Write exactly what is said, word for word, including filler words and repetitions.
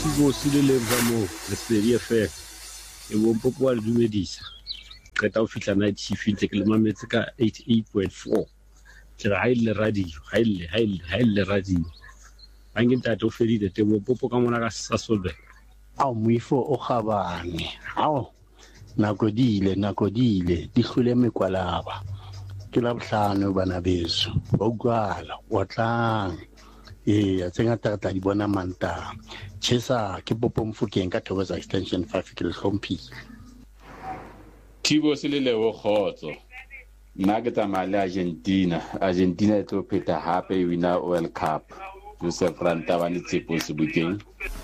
Tibo se le leng ka moo Lesedi F M e bo Mpopo wa le dumedisa qeta ho fihla night shift ke le mametse ka eighty-eight point four tsela ha ile radio ha ile ha ile ha ile radio ba ngintate o fedile Tebo Mpopo ka mona ka Sasolburg. Ao moifo o kgabane ao nako dile nako dile di hlole mekwalaba ke la bohlano bana beso ba utlwala wa tlang e a tsenga tata di bona manta chesa ke Popo Mfokeng ka Thokoza extension five ke le hlomphile. Tibo se le lewo khotso nna ke tsamaya le Argentina Argentina e tlo pheta hape e wina World Cup Joseph Rantabane Tsepo Sebokeng.